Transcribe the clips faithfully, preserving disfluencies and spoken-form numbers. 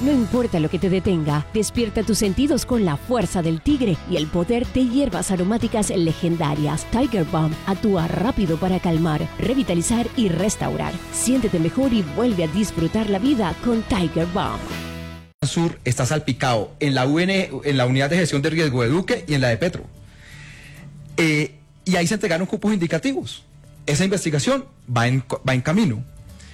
No importa lo que te detenga, despierta tus sentidos con la fuerza del tigre y el poder de hierbas aromáticas legendarias. Tiger Balm actúa rápido para calmar, revitalizar y restaurar. Siéntete mejor y vuelve a disfrutar la vida con Tiger Balm. Sur está salpicado en la U N, en la Unidad de Gestión de Riesgo de Duque y en la de Petro. Eh, y ahí se entregaron cupos indicativos. Esa investigación va en, va en camino.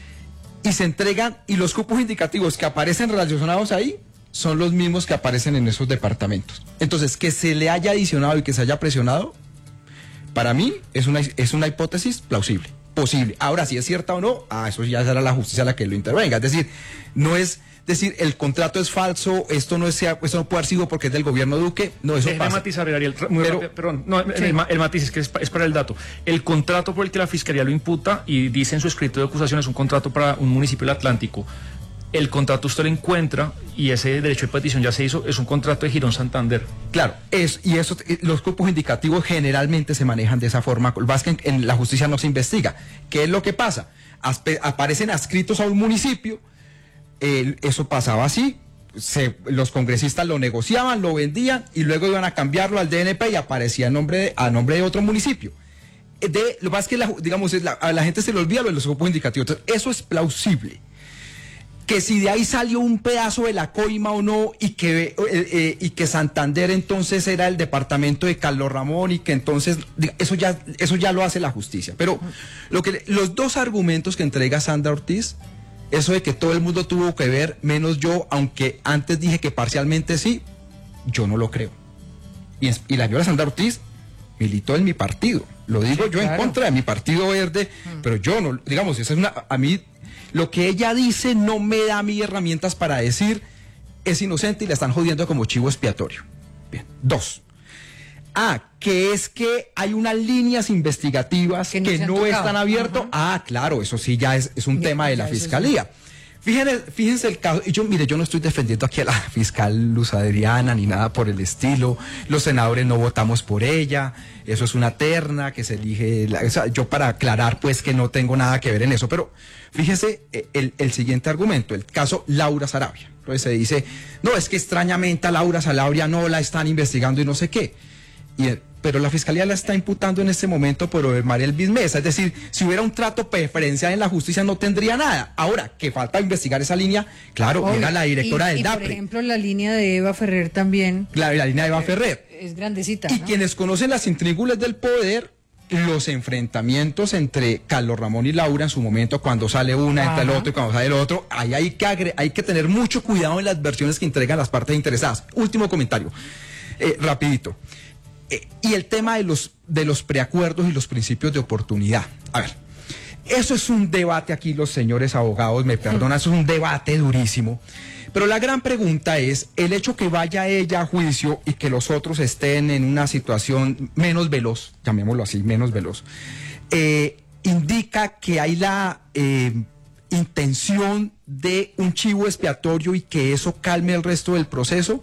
Y se entregan, y los cupos indicativos que aparecen relacionados ahí son los mismos que aparecen en esos departamentos. Entonces, que se le haya adicionado y que se haya presionado, para mí es una, es una hipótesis plausible, posible. Ahora, si es cierta o no, ah, eso ya será la justicia la que lo intervenga. Es decir, no es decir, el contrato es falso, esto no, es, esto no puede haber sido porque es del gobierno Duque, no, eso Déjeme pasa. matizar, Ariel, muy Pero, rápido, perdón, no, sí. el, el matiz es que es, es para el dato. El contrato por el que la Fiscalía lo imputa y dice en su escrito de acusación es un contrato para un municipio del Atlántico. El contrato usted lo encuentra y ese derecho de petición ya se hizo, es un contrato de Girón Santander. Claro, es, y eso, los cupos indicativos generalmente se manejan de esa forma, lo que pasa es que en, en la justicia no se investiga. ¿Qué es lo que pasa? Aspe, aparecen adscritos a un municipio. Eh, eso pasaba así, se, los congresistas lo negociaban, lo vendían y luego iban a cambiarlo al D N P y aparecía a nombre de, a nombre de otro municipio. De, lo que pasa es que la, digamos, es la, a la gente se le olvida lo de los cupos indicativos. Entonces, eso es plausible. Que si de ahí salió un pedazo de la coima o no, y que, eh, eh, y que Santander entonces era el departamento de Carlos Ramón, y que entonces, eso ya, eso ya lo hace la justicia. Pero lo que, los dos argumentos que entrega Sandra Ortiz, eso de que todo el mundo tuvo que ver, menos yo, aunque antes dije que parcialmente sí, yo no lo creo. Y, y la señora Sandra Ortiz militó en mi partido. Lo digo sí, yo claro. En contra de mi partido verde, mm. pero yo no, digamos, esa es una, a mí, lo que ella dice no me da a mí herramientas para decir es inocente y la están jodiendo como chivo expiatorio. Bien, dos. Ah, que es que hay unas líneas investigativas que no, que no están abiertas. Uh-huh. Ah, claro, eso sí ya es, es un Bien, tema de la fiscalía. Sí. Fíjense, fíjense el caso, y yo, mire, yo no estoy defendiendo aquí a la fiscal Luz Adriana ni nada por el estilo. Los senadores no votamos por ella, eso es una terna que se elige. La, o sea, yo para aclarar, pues, que no tengo nada que ver en eso, pero fíjese el, el siguiente argumento, el caso Laura Sarabia. Entonces se dice, no, es que extrañamente a Laura Sarabia no la están investigando y no sé qué. Y, pero la fiscalía la está imputando en este momento por Mariel Bismesa. Es decir, si hubiera un trato preferencial en la justicia no tendría nada. Ahora, que falta investigar esa línea, claro, Obvio. Era la directora y, del y DAPRE. Por ejemplo, la línea de Eva Ferrer también. Claro, la línea de Eva Ferrer. Es grandecita, Y ¿no? quienes conocen las intríngulas del poder, los enfrentamientos entre Carlos Ramón y Laura en su momento, cuando sale una, entra el otro y cuando sale el otro, ahí hay que, agre- hay que tener mucho cuidado en las versiones que entregan las partes interesadas. Último comentario, eh, rapidito. Eh, y el tema de los, de los preacuerdos y los principios de oportunidad. A ver, eso es un debate aquí, los señores abogados, me perdonan, eso es un debate durísimo. Pero la gran pregunta es, el hecho que vaya ella a juicio y que los otros estén en una situación menos veloz, llamémoslo así, menos veloz, eh, indica que hay la eh, intención de un chivo expiatorio y que eso calme el resto del proceso.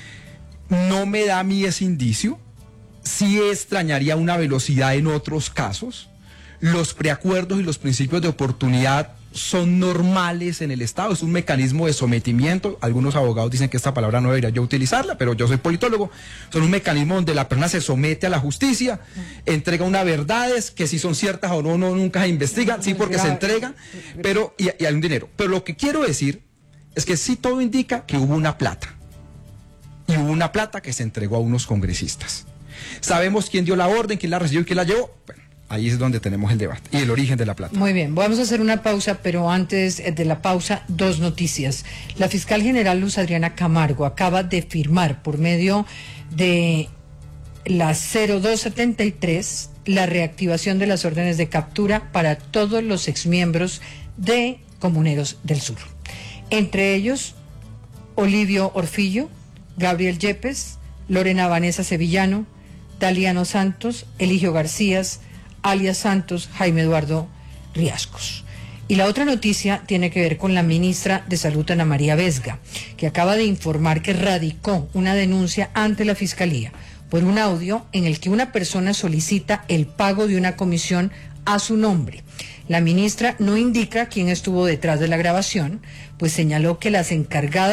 No me da a mí ese indicio. Sí extrañaría una velocidad en otros casos. Los preacuerdos y los principios de oportunidad son normales en el Estado, es un mecanismo de sometimiento. Algunos abogados dicen que esta palabra no debería yo utilizarla, pero yo soy politólogo. Son un mecanismo donde la persona se somete a la justicia, entrega unas verdades que si son ciertas o no, no nunca se investigan, sí porque se entregan, pero y, y hay un dinero. Pero lo que quiero decir es que sí todo indica que hubo una plata. Y hubo una plata que se entregó a unos congresistas. ¿Sabemos quién dio la orden, quién la recibió y quién la llevó? Bueno, ahí es donde tenemos el debate y el origen de la plata. Muy bien, vamos a hacer una pausa, pero antes de la pausa, dos noticias. La fiscal general Luz Adriana Camargo acaba de firmar por medio de la cero dos setenta y tres la reactivación de las órdenes de captura para todos los exmiembros de Comuneros del Sur. Entre ellos, Olivio Orfillo, Gabriel Yepes, Lorena Vanessa Sevillano, Daliano Santos, Eligio García, alias Santos, Jaime Eduardo Riascos. Y la otra noticia tiene que ver con la ministra de Salud, Ana María Vesga, que acaba de informar que radicó una denuncia ante la Fiscalía por un audio en el que una persona solicita el pago de una comisión a su nombre. La ministra no indica quién estuvo detrás de la grabación, pues señaló que las encargadas